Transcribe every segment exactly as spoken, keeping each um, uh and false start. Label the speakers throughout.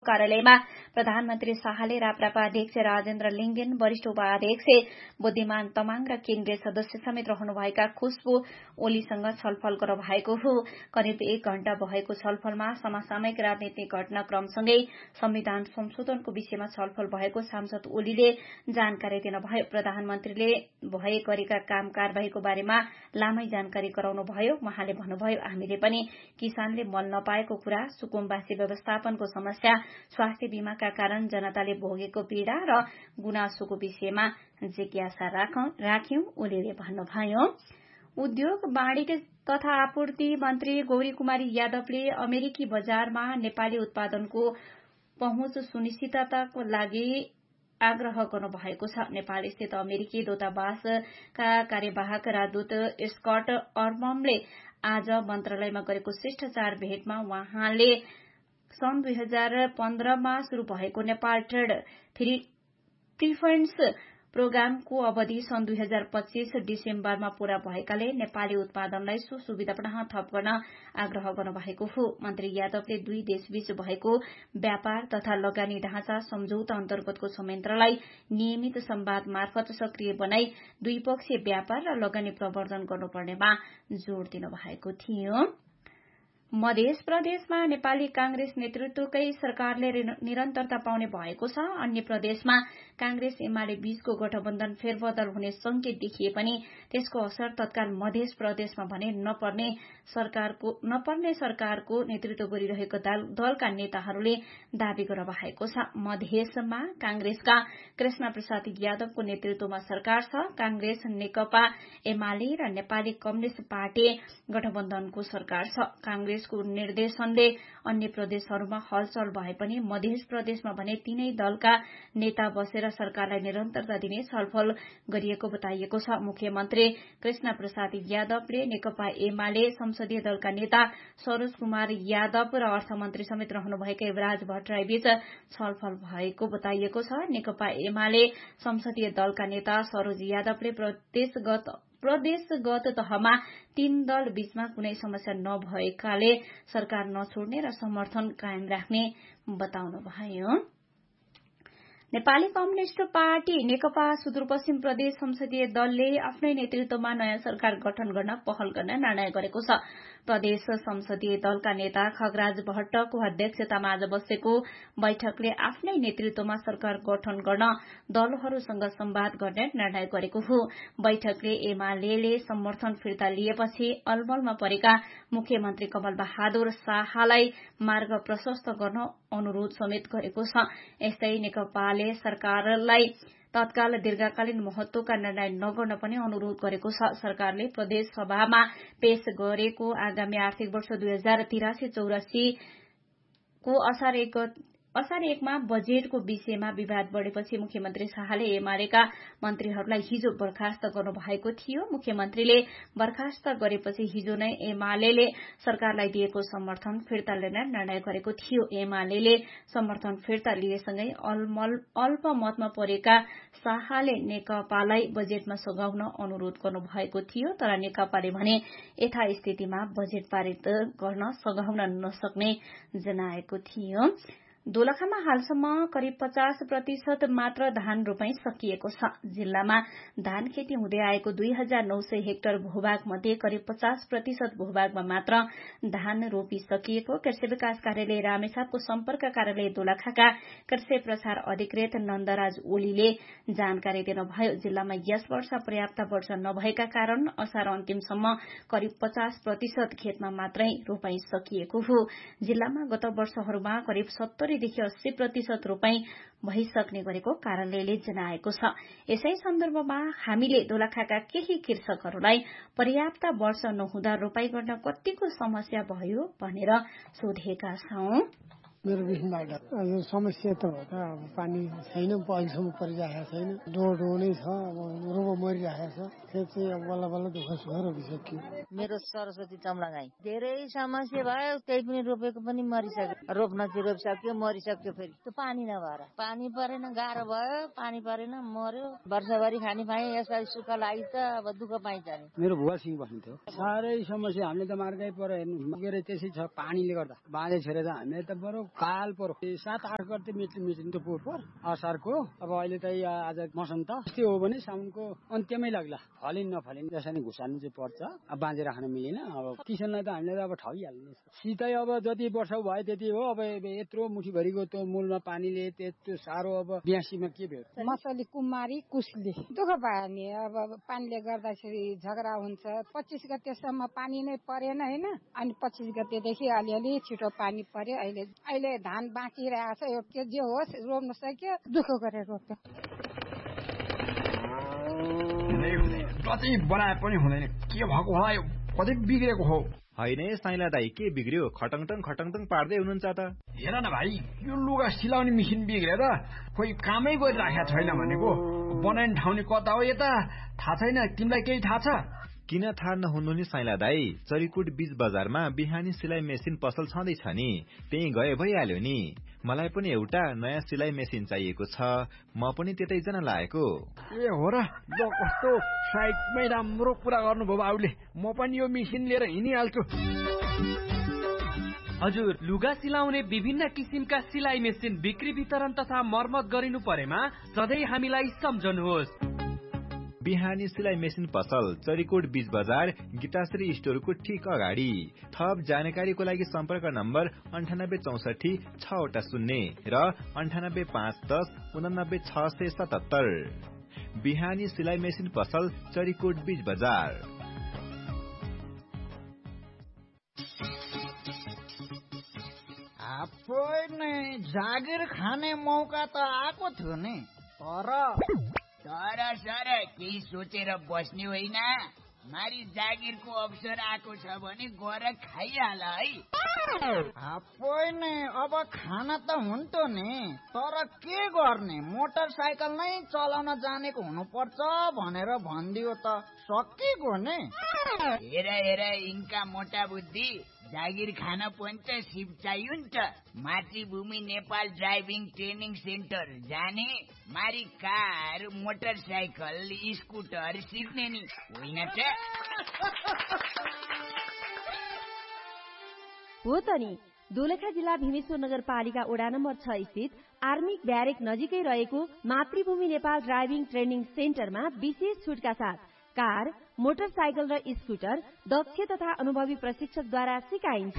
Speaker 1: कार्यालयमा प्रधानमन्त्री शाहले राप्रपा अध्यक्ष राजेन्द्र लिङ्गेन, वरिष्ठ उपाध्यक्ष बुद्धिमान तमाङ र केन्द्रीय सदस्य समेत रहनुभएका खुशबु ओलीसँग छलफल गर्न भएको हो। करिब एक घण्टा भएको छलफलमा समसामयिक राजनीतिक घटनाक्रमसँगै संविधान संशोधनको विषयमा छलफल भएको सांसद ओलीले जानकारी दिनुभयो। प्रधानमन्त्रीले भए गरेका काम कारबाहीको बारेमा लामै जानकारी गराउनुभयो। उहाँले भन्नुभयो, हामीले पनि किसानले मल नपाएको कुरा, सुकुम्बासी व्यवस्थापनको समस्या, स्वास्थ्य बीमाका कारण जनताले भोगेको पीड़ा र गुनासोको विषयमा जिज्ञासा राख्यौं, ओलीले भन्नुभयो। उद्योग वाणिज्य तथा आपूर्ति मन्त्री गौरी कुमारी यादवले अमेरिकी बजारमा नेपाली उत्पादनको पहुँच सुनिश्चितताको लागि आग्रह गर्नुभएको छ। नेपाल स्थित अमेरिकी दूतावासका कार्यवाहक राजदूत स्कट अर्ममले आज मन्त्रालयमा गरेको शिष्टाचार भेटमा उहाँले सन् दुई हजार पन्ध्रमा शुरू भएको नेपाल ट्रेड प्रिफरेन्स प्रोग्रामको अवधि सन् दुई हजार पच्चीस डिसेम्बरमा पूरा भएकाले नेपाली उत्पादनलाई सुसुविधा पुनः थप गर्न आग्रह गर्नुभएको हो। मन्त्री यादवले दुई देशबीच भएको व्यापार तथा लगानी ढाँचा सम्झौता अन्तर्गतको संयन्त्रलाई नियमित संवाद मार्फत सक्रिय बनाई द्विपक्षीय व्यापार र लगानी प्रवर्धन गर्नुपर्नेमा जोड़ दिनुभएको थियो। मध्य प्रदेशमा नेपाली कांग्रेस नेतृत्वकै सरकारले निरन्तरता पाउने भएको छ। अन्य प्रदेशमा कांग्रेस एमाले बीचको गठबन्धन फेरबदल हुने संकेत देखिए पनि त्यसको असर तत्काल मध्य प्रदेशमा भने नपर्ने सरकारको नपर्ने सरकारको नेतृत्व गरिरहेको दलका नेताहरूले दावी गर्नुभएको छ। मधेसमा कांग्रेसका कृष्ण प्रसाद यादवको नेतृत्वमा सरकार छ। कांग्रेस, नेकपा एमाले र नेपाली कम्युनिष्ट पार्टी गठबन्धनको सरकार छ। कांग्रेस को निर्देशनले अन्य प्रदेशहरूमा हलचल भए पनि मध्य प्रदेशमा भने तीनै दलका नेता बसेर सरकारलाई निरन्तरता दिने छलफल गरिएको बताइएको छ। मुख्यमन्त्री कृष्ण प्रसाद यादवले नेकपा एमाले संसदीय दलका नेता सरोज कुमार यादव र अर्थमन्त्री समेत रहनुभएका युवराज भट्टराई बीच छलफल भएको बताइएको छ। नेकपा एमाले संसदीय दलका नेता सरोज यादवले प्रदेशगत प्रदेशगत तहमा तीन दल बीचमा कुनै समस्या नभएकाले सरकार नछोड्ने र समर्थन कायम राख्ने बताउनुभयो। नेपाली कम्युनिष्ट पार्टी नेकपा सुदूरपश्चिम प्रदेश संसदीय दलले आफ्नै नेतृत्वमा नयाँ सरकार गठन गर्न पहल गर्न निर्णय गरेको छ। प्रदेश संसदीय दलका नेता खगराज भट्टको अध्यक्षतामा आज बसेको बैठकले आफ्नै नेतृत्वमा सरकार गठन गर्न दलहरूसँग संवाद गर्ने निर्णय गरेको हो। बैठकले एमाले समर्थन फिर्ता लिएपछि अलमलमा परेका मुख्यमन्त्री कमल बहादुर शाहलाई मार्ग प्रशस्त गर्न अनुरोध समेत गरेको छ। यस्तै नेकपाले सरकारलाई तत्काल दीर्घकालीन महत्वका निर्णय नगर्न पनि अनुरोध गरेको छ। सरकारले प्रदेश सभामा पेश गरेको आगामी आर्थिक वर्ष दुई हजार तिरासी चौरासी को असार एक असार एकमा बजेटको विषयमा विवाद बढ़ेपछि मुख्यमन्त्री शाहले एमालेका मन्त्रीहरूलाई हिजो बर्खास्त गर्नुभएको थियो। मुख्यमन्त्रीले बर्खास्त गरेपछि हिजो नै एमाले सरकारलाई दिएको समर्थन फिर्ता लिने निर्णय गरेको थियो। एमाले समर्थन फिर्ता लिएसँगै अल्पमतमा परेका शाहले नेकपालाई बजेटमा सघाउन अनुरोध गर्नुभएको थियो, तर नेकपाले भने यथास्थितिमा बजेट पारित गर्न सघाउन नसक्ने जनाएको थियो। दोलखामा हालसम्म करिब पचास प्रतिशत मात्र धान रोपाई सकिएको छ। जिल्लामा धान खेती हुँदै आएको दुई हजार नौ सय हेक्टर भूभाग मध्ये करिब पचास प्रतिशत भूभागमा मात्र धान रोपिसकिएको कृषि विकास कार्यालय रामेछापको सम्पर्क कार्यालय दोलखाका कृषि प्रसार अधिकृत नन्दराज ओलीले जानकारी दिनुभयो। जिल्लामा यस वर्ष पर्याप्त वर्षा नभएका कारण असार अन्तिमसम्म करिब पचास प्रतिशत खेतमा मात्रै रोपाई सकिएको हो। जिल्लामा गत वर्षहरूमा करिब सत्तरी देखि अस्सी प्रतिशत रोपाई भइसक्ने गरेको कार्यालयले जनाएको छ। यसै सन्दर्भमा हामीले दोलखाका केही कृषकहरूलाई पर्याप्त वर्षा नहुँदा रोपाई गर्न कतिको समस्या भयो भनेर सोधेका छौं।
Speaker 2: मेरो विषयबाट यो समस्या त हो त पानी छैन, अहिलेसम्म परिरहेको छैन, डोडो नै छ, अब रोग मरिरहेको छ। खेत चाहिँ अब बल्ल बल्ल दुःख सुख रोपिसक्यो।
Speaker 3: मेरो सरस्वती चम्लागाई धेरै समस्या भयो, त्यही पनि रोपेको पनि मरिसक्यो, रोप्न चाहिँ रोपिसक्यो मरिसक्यो। फेरि त्यो पानी नभएर पानी परेन, गाह्रो भयो, पानी परेन मर्यो। वर्षभरि खाने पाएँ, यसपालि सुक्ख लागि त अब दुःख पाइन्छ नि।
Speaker 4: मेरो बुवा सिंह बस्नुहुन्थ्यो, साह्रै समस्या हामीले त मार्गै पर हेर्नु के अरे त्यसै छ, पानीले गर्दा बाँझे छोडेर हामीले त बरु
Speaker 2: काल परो सात आठ गते मिटिन्छ पोहोर पर असारको। अब अहिले त आज मौसम त यस्तै हो भने साउनको अन्त्यमै लाग्ला। फलिन नफलिन त्यसरी घुसार्नु चाहिँ पर्छ। अब बाँझेर खान मिलेन। अब किसानलाई त हामीले त अब ठगिहाल्ने। सिधै अब जति वर्ष भयो त्यति हो। अब यत्रो मुठीभरिको त्यो मूलमा पानीले त्यत्रो साह्रो अब बिहासीमा के भयो।
Speaker 4: मसली कुमारी कुसले दुःख भयो नि। अब पानीले गर्दाखेरि झगडा हुन्छ। पच्चिस गतेसम्म पानी नै परेन होइन। अनि पच्चिस गतेदेखि अलिअलि छिटो पानी पर्यो। अहिले अहिले धान बाँकी रहेको छ। यो के जे होस् रोप्न सक्यो। दुःख गरेर रोप्यो।
Speaker 5: कति बनाए पनि हुँदैन। के भएको होला यो? कति बिग्रेको हो?
Speaker 6: होइन साइला दाई के बिग्रियो? खटङटङ खटङटङ पार्दै हुनुहुन्छ त।
Speaker 5: हेर न भाइ यो लुगा सिलाउने मेसिन बिग्रेर कोही कामै गरिराखेको छैन भनेको। बनाउने ठाउँनी कता हो यता थाहा छैन। तिमीलाई केही थाहा छ?
Speaker 6: किन थाहा नहुनु नि साइला दाई? चरीकोट बीच बजारमा बिहानी सिलाइ मेसिन पसल छँदैछ नि, त्यही गए भइहाल्यो नि। मलाई पनि एउटा नयाँ सिलाइ मेसिन चाहिएको छ। म पनि त्यतै जान लागेको।
Speaker 5: ए हो र? ल कस्तो साइडमै राम्रो कुरा गर्नुभयो बाबुले। म पनि यो मेसिन लिएर हिँडिहाल्छु।
Speaker 7: हजुर, लुगा सिलाउने विभिन्न किसिमका सिलाइ मेसिन बिक्री वितरण तथा मर्मत गरिनु परेमा सधैँ हामीलाई सम्झनुहोस्।
Speaker 6: बिहानी सिलाइ मेसिन पसल चरीकोट बीच बजार गीताश्री स्टोरको ठीक अगाडि। थप जानकारीको लागि सम्पर्क नम्बर अन्ठानब्बे चौसठी छवटा शून्य र अन्ठानब्बे पाँच दस उनानब्बे छ सय सतहत्तर। बिहानी सिलाइ मेसिन पसल चरीकोट बीच बजार।
Speaker 8: जागिर खाने मौका त आएको थियो नि, तर
Speaker 9: तर सर केही सोचेर बस्ने होइन। मारी जागिरको अवसर आएको छ भने गएर खाइहाल है।
Speaker 8: होइन अब खाना त हुन्थ्यो नि, तर के गर्ने, मोटरसाइकल नै चलाउन जानेको हुनुपर्छ भनेर भनिदियो त सकिएको नि।
Speaker 9: हेर हेर यिनका मोटा बुद्धि। जागिर खान पनि त सिप चाहियो नि त। मातृभूमि नेपाल ड्राइभिङ ट्रेनिङ सेन्टर जाने, मारी कार मोटरसाइकल स्कुटर सिक्ने नि होइन त?
Speaker 10: हो त नि। दोलखा जिल्ला भीमेश्वर नगरपालिका वडा नम्बर छ स्थित आर्मी ब्यारेक नजिकै रहेको मातृभूमि नेपाल ड्राइभिङ ट्रेनिङ सेन्टरमा विशेष छुटका साथ कार, मोटरसाइकल र स्कुटर दक्ष तथा अनुभवी प्रशिक्षकद्वारा सिकाइन्छ।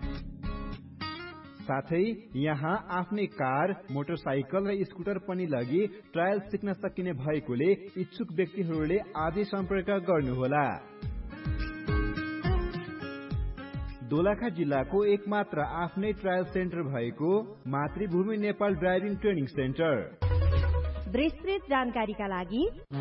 Speaker 6: साथै यहाँ आफ्नै कार, मोटरसाइकल र स्कुटर पनि लगी ट्रायल सिक्न सकिने भएकोले इच्छुक व्यक्तिहरूले आजै सम्पर्क गर्नुहोला। दोलखा जिल्लाको एकमात्र आफ्नै ट्रायल सेन्टर भएको मातृभूमि नेपाल ड्राइभिङ ट्रेनिङ सेन्टर।
Speaker 10: विस्तृत जानकारीका लागि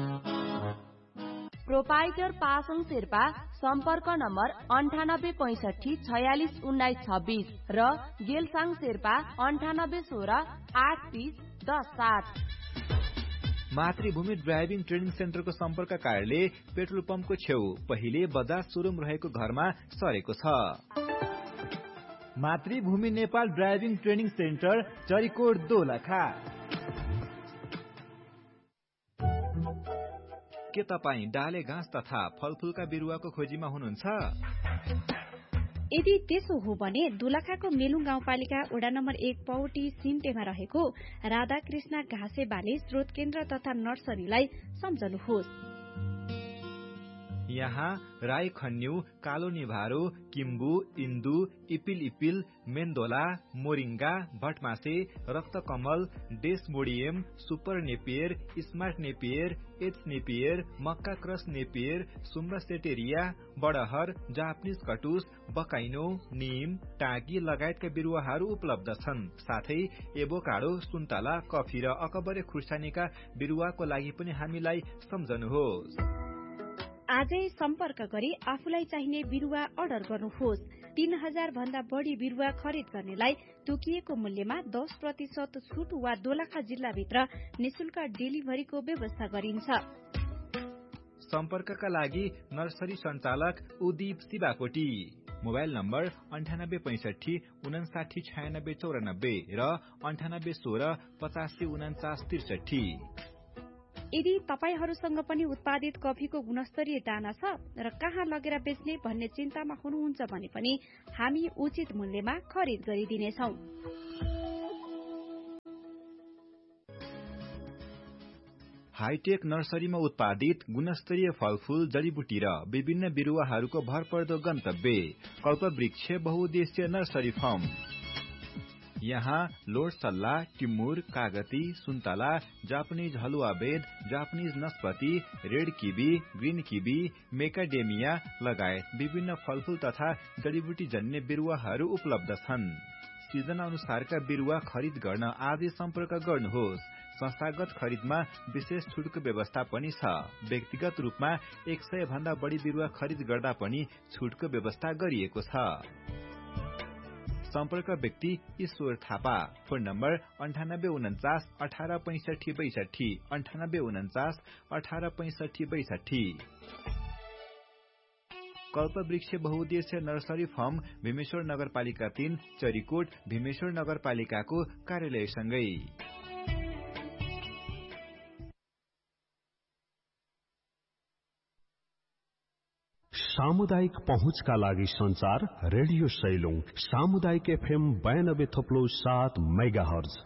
Speaker 10: प्रोपाइटर पासङ शेर्पा सम्पर्क नम्बर अन्ठानब्बे पैंसठी छयालिस उन्नाइस छब्बीस र गेलसाङ शेर्पा अन्ठानब्बे सोह्र आठ तीस दस सात।
Speaker 6: मातृभूमि ड्राइभिङ ट्रेनिङ सेन्टरको सम्पर्क कार्यालय पेट्रोल पम्पको छेउ पहिले बजाज सोरुम रहेको घरमा सरेको छ। मातृभूमि Nepal driving training centre Charikot Dolakha. के तपाईँ डाले घाँस तथा फलफूलका बिरुवाको खोजीमा हुनुहुन्छ?
Speaker 1: यदि त्यसो हो भने दोलखाको मेलुङ गाउँपालिका वडा नम्बर एक पौटी सिम्टेमा रहेको राधाकृष्ण घाँसे बाली स्रोत केन्द्र तथा नर्सरीलाई सम्झनुहोस्।
Speaker 6: यहाँ राई खन्यु, कालो निभारो, किम्बु, इन्दु, इपिल इपिल, मेन्दोला, moringa, भटमासे, रक्तकमल, डेसमोडियम, super Napier, smart Napier, H Napier, मक्का क्रस नेपियर, सुम्बा सेटेरिया, बडहर, जापानिज कटुस, बकाइनो, निम, टाँगी लगायतका बिरुवाहरू उपलब्ध छन्। साथै एभोकाडो, सुन्तला, कफी र अकबरे खुर्सानीका बिरुवाको लागि पनि हामीलाई सम्झनुहोस्।
Speaker 1: आजै सम्पर्क गरी आफूलाई चाहिने बिरुवा अर्डर गर्नुहोस्। तीन हजार भन्दा बढ़ी बिरुवा खरिद गर्नेलाई तोकिएको मूल्यमा दस प्रतिशत छुट वा दोलखा जिल्लाभित्र निशुल्क डेलिभरीको व्यवस्था गरिन्छ।
Speaker 6: सम्पर्कका लागि नर्सरी सञ्चालक उदीप शिवाकोटी। मोबाइल नम्बर अन्ठानब्बे पैंसठी उनासाठी छयानब्बे चौरानब्बे र अन्ठानब्बे सोह्र पचासी उनाचास त्रिसठी।
Speaker 11: यदि तपाईहरूसँग पनि उत्पादित कफीको गुणस्तरीय दाना छ र कहाँ लगेर बेच्ने भन्ने चिन्तामा हुनुहुन्छ भने पनि हामी उचित मूल्यमा खरिद गरिदिनेछौं।
Speaker 6: हाईटेक नर्सरीमा उत्पादित गुणस्तरीय फलफूल, जडीबुटी र विभिन्न बिरुवाहरूको भरपर्दो गन्तव्य कल्पवृक्ष बहुउद्देश्य नर्सरी फार्म। यहाँ लोटसल्ला, टिमुर, कागती, सुन्तला, जापानिज हलुवा bed, Japanese नस्पति, red kiwi, green kiwi, मेकाडेमिया लगायत विभिन्न फलफूल तथा जडीबुटी जन्य बिरुवाहरू उपलब्ध छन्। सिजन अनुसारका बिरुवा खरिद गर्न आजै सम्पर्क गर्नुहोस्। संस्थागत खरिदमा विशेष छुटको व्यवस्था पनि छ। व्यक्तिगत रूपमा एक सय भन्दा बढी बिरुवा खरिद गर्दा पनि छुटको व्यवस्था गरिएको छ। सम्पर्क व्यक्ति ईश्वर थापा। फोन नम्बर अन्ठानब्बे उन्चास अठार पैंसठी बैसठी अन्ठानब्बे उन्चास अठार पैंसठी बैसठी। कल्पवृक्ष बहुउद्देश्य नर्सरी फार्म भीमेश्वर नगरपालिका तीन चरीकोट भीमेश्वर नगरपालिकाको कार्यालयसँगै।
Speaker 12: सामुदायिक पहुँचका लागि संचार रेडियो सैलुङ सामुदायिक एफएम बयानब्बे थोप्लो सात मेगाहर्ज।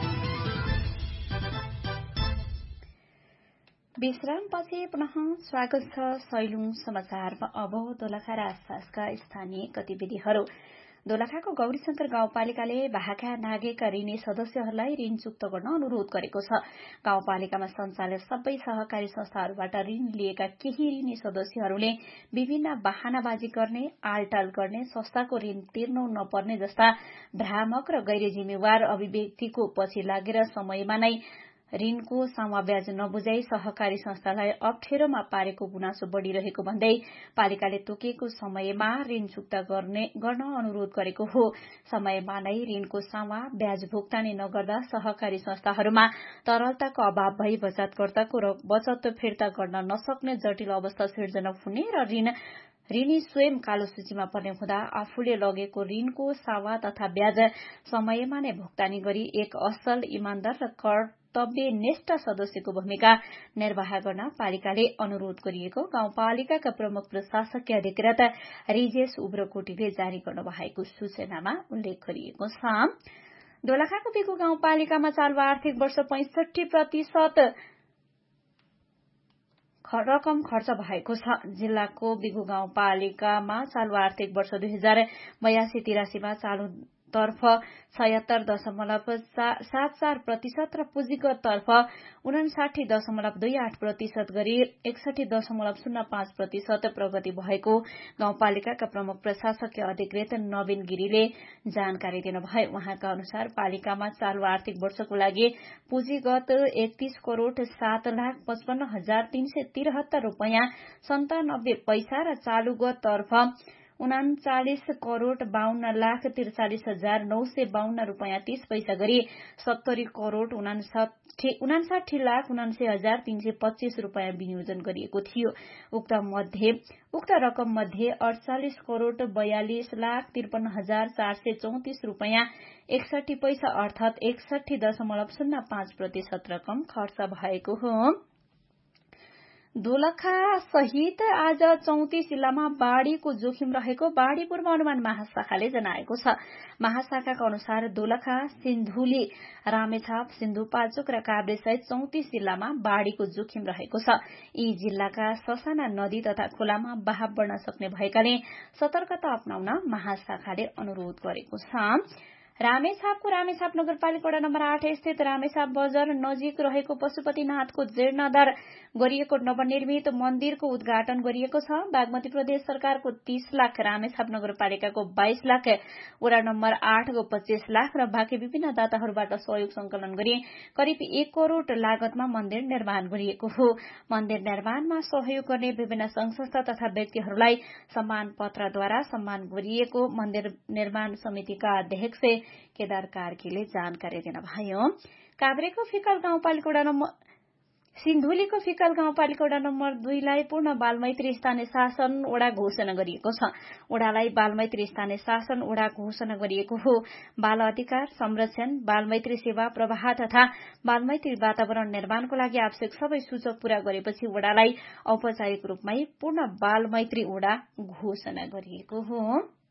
Speaker 1: विश्रामपछि पुनः स्वागत छ सैलुङ समाचारमा। अब दोलखा र आसपासका स्थानीय गतिविधिहरू। दोलखाको गौरीशंकर गाउँपालिकाले भाका नागेका ऋणी सदस्यहरूलाई ऋण चुक्त गर्न अनुरोध गरेको छ। गाउँपालिकामा सञ्चालित सबै सहकारी संस्थाहरूबाट ऋण लिएका केही ऋणी सदस्यहरूले विभिन्न बहानाबाजी गर्ने, आलटाल गर्ने, संस्थाको ऋण तिर्नु नपर्ने जस्ता भ्रामक र गैर जिम्मेवार अभिव्यक्तिको पछि लागेर समयमा नै ऋणको सामा ब्याज नबुझाई सहकारी संस्थालाई अप्ठ्यारोमा पारेको गुनासो बढ़िरहेको भन्दै पालिकाले तोकेको समयमा ऋण चुक्ता गर्ने गर्न अनुरोध गरेको हो। समयमा नै ऋणको सामा ब्याज भुक्तानी नगर्दा सहकारी संस्थाहरूमा तरलताको अभाव भई बचतकर्ताको र बचत फिर्ता गर्न नसक्ने जटिल अवस्था सिर्जना हुने र ऋण ऋणी स्वयं कालो सूचीमा पर्ने हुँदा आफूले लगेको ऋणको सावा तथा ब्याज समयमा नै भुक्तानी गरी एक असल इमानदार र कर्तव्यनिष्ठ सदस्यको भूमिका निर्वाह गर्न पालिकाले अनुरोध गरिएको गाउँपालिकाका प्रमुख प्रशासकीय अधिकृत रिजेश उब्रोकोटीले जारी गर्नुभएको सूचनामा उल्लेख गरिएको छ। दोलखाको बिगु गाउँपालिकामा चालु आर्थिक वर्ष पैंसठी प्रतिशत रकम खर्च भएको छ। जिल्लाको बिगु गाउँपालिकामा चालु आर्थिक वर्ष दुई हजार बयासी तिरासीमा चालु तर्फ छयत्तर दशमलव सात चार प्रतिशत र पुँजीगत तर्फ उनासाठी दशमलव दुई आठ प्रतिशत गरी एकसठी दशमलव शून्य पाँच प्रतिशत प्रगति भएको गाउँपालिकाका प्रमुख प्रशासकीय अधिकृत नवीन गिरीले जानकारी दिनुभयो। उहाँका अनुसार पालिकामा चालु आर्थिक वर्षको लागि पुँजीगत एकतीस करोड़ सात लाख पचपन्न हजार तीन सय तिरहत्तर रूपियाँ सन्तानब्बे पैसा र चालुगत तर्फ उनाचालिस करोड़ बाहन्न लाख त्रिचालिस हजार नौ सय बाहन्न रूपियाँ तीस पैसा गरी सत्तरी करोड़ उनासाठी लाख उनासी हजार तीन सय पच्चीस रूपियाँ विनियोजन गरिएको थियो। उक्त मध्ये उक्त रकम मध्ये अड़चालिस करोड़ बयालिस लाख त्रिपन्न हजार चार सय चौतिस रूपियाँ एकसठी पैसा अर्थात एकसठी दशमलव शून्य पाँच प्रतिशत रकम खर्च भएको हो। दोलखा सहित आज चौतिस जिल्लामा बाढ़ीको जोखिम रहेको बाढ़ी पूर्वानुमान महाशाखाले जनाएको छ। महाशाखाका अनुसार दोलखा, सिन्धुली, रामेछाप, सिन्धुपाल्चोक र काभ्रे सहित चौतिस जिल्लामा बाढ़ीको जोखिम रहेको छ। यी जिल्लाका ससाना नदी तथा खोलामा बहाव बढ़न सक्ने भएकाले सतर्कता अपनाउन महाशाखाले अनुरोध गरेको छ। रामेछापको रामेछाप नगरपालिका वडा नम्बर आठ स्थित रामेछाप बजार नजिक रहेको पशुपतिनाथको जीर्णोद्धार गरिएको नवनिर्मित मन्दिरको उद्घाटन गरिएको छ। बागमती प्रदेश सरकारको तीस लाख, रामेछाप नगरपालिकाको बाइस लाख, वडा नम्बर आठको पच्चीस लाख र बाँकी विभिन्न दाताहरूबाट सहयोग संकलन गरी करिब एक करोड़ लागतमा मन्दिर निर्माण गरिएको हो। मन्दिर निर्माणमा सहयोग गर्ने विभिन्न संघ संस्था तथा व्यक्तिहरूलाई सम्मान पत्रद्वारा सम्मान गरिएको मन्दिर निर्माण समितिका अध्यक्ष केदार कार्कीले जानकारी दिनुभयो। काभ्रेको फिकल गाउँपालिका वडा नम्बर सिन्धुलीको फिकल गाउँपालिका वडा नम्बर दुईलाई पूर्ण बालमैत्री स्थानीय शासन वडा घोषणा गरिएको छ। वडालाई बालमैत्री स्थानीय शासन वडा घोषणा गरिएको हो। बाल अधिकार संरक्षण, बालमैत्री सेवा प्रवाह तथा बालमैत्री वातावरण निर्माणको लागि आवश्यक सबै सूचक पूरा गरेपछि वडालाई औपचारिक रूपमै पूर्ण बालमैत्री वडा घोषणा गरिएको हो।